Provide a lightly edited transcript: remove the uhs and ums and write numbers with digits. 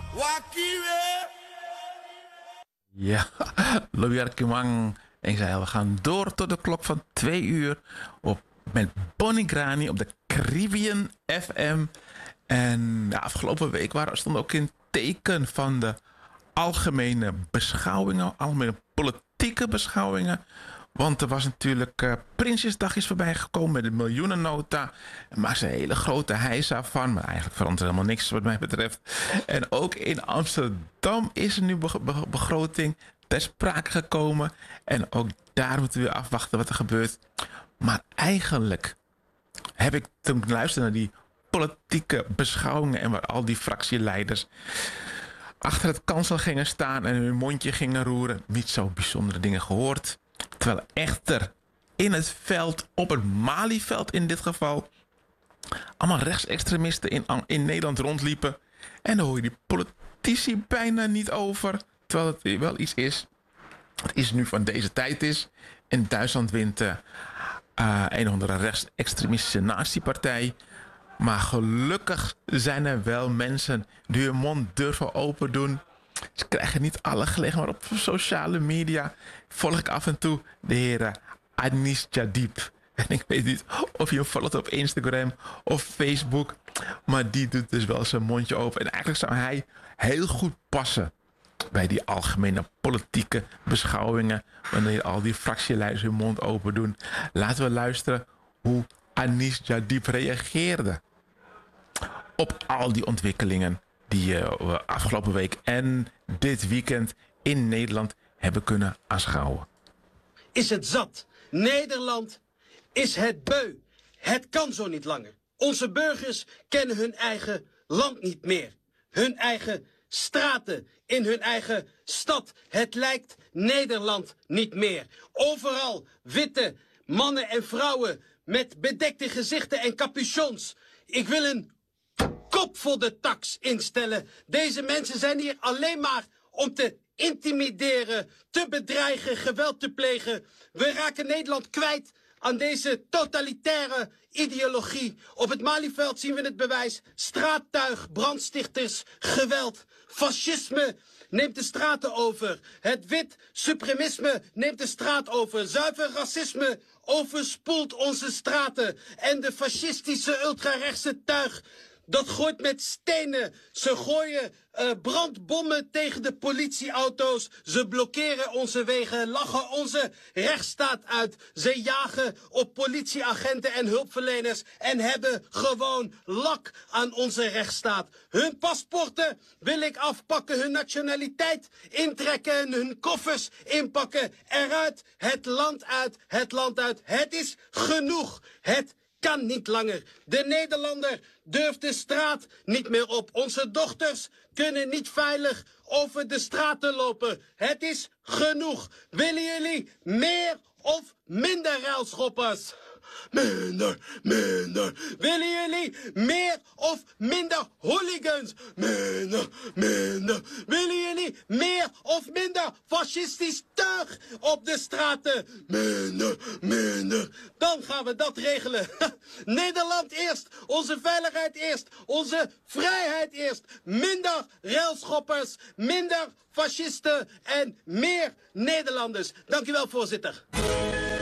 Wakiwe. Ja, Lobiar Kimang. En ik zei, we gaan door tot de klok van 2 uur met Bonnie Grani op de Caribbean FM. En ja, afgelopen week stonden ook in teken van de algemene beschouwingen, algemene politieke beschouwingen. Want er was natuurlijk Prinsjesdag is voorbij gekomen met de miljoenennota. Er maakte een hele grote heisa van. Maar eigenlijk verandert er helemaal niks wat mij betreft. En ook in Amsterdam is er nu begroting ter sprake gekomen. En ook daar moeten we weer afwachten wat er gebeurt. Maar eigenlijk heb ik toen geluisterd naar die politieke beschouwingen. En waar al die fractieleiders achter het kansel gingen staan en hun mondje gingen roeren. Niet zo bijzondere dingen gehoord. Terwijl echter in het veld, op het Malieveld in dit geval, allemaal rechtsextremisten in Nederland rondliepen. En dan hoor je die politici bijna niet over. Terwijl het wel iets is. Het is nu van deze tijd is. In Duitsland wint een of andere rechtsextremistische nazi-partij. Maar gelukkig zijn er wel mensen die hun mond durven open doen. Ze krijgen niet alle gelegenheid, maar op sociale media volg ik af en toe de heer Anis Jadip. En ik weet niet of je hem volgt op Instagram of Facebook. Maar die doet dus wel zijn mondje open. En eigenlijk zou hij heel goed passen bij die algemene politieke beschouwingen. Wanneer al die fractieleiders hun mond open doen. Laten we luisteren hoe Anis Jadip reageerde op al die ontwikkelingen die we afgelopen week en dit weekend in Nederland hebben kunnen aanschouwen. Is het zat? Nederland is het beu. Het kan zo niet langer. Onze burgers kennen hun eigen land niet meer. Hun eigen straten, in hun eigen stad. Het lijkt Nederland niet meer. Overal witte mannen en vrouwen met bedekte gezichten en capuchons. Ik wil een kop voor de tax instellen. Deze mensen zijn hier alleen maar om te intimideren, te bedreigen, geweld te plegen. We raken Nederland kwijt aan deze totalitaire ideologie. Op het Malieveld zien we het bewijs. Straattuig, brandstichters, geweld, fascisme neemt de straten over. Het wit supremisme neemt de straat over. Zuiver racisme overspoelt onze straten. En de fascistische ultrarechtse tuig, dat gooit met stenen. Ze gooien brandbommen tegen de politieauto's. Ze blokkeren onze wegen, lachen onze rechtsstaat uit. Ze jagen op politieagenten en hulpverleners en hebben gewoon lak aan onze rechtsstaat. Hun paspoorten wil ik afpakken, hun nationaliteit intrekken, hun koffers inpakken. Eruit, het land uit, het land uit. Het is genoeg. Het kan niet langer. De Nederlander durft de straat niet meer op. Onze dochters kunnen niet veilig over de straten lopen. Het is genoeg. Willen jullie meer of minder ruilschoppers? Minder, minder. Willen jullie meer of minder hooligans? Minder, minder. Willen jullie meer of minder fascistisch tuig op de straten? Minder, minder. Dan gaan we dat regelen. Nederland eerst, onze veiligheid eerst, onze vrijheid eerst. Minder railschoppers, minder fascisten en meer Nederlanders. Dank u wel, voorzitter.